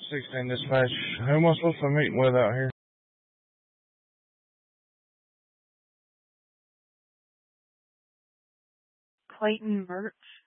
16 dispatch. Who am I supposed to meet with out here? Clayton Birch.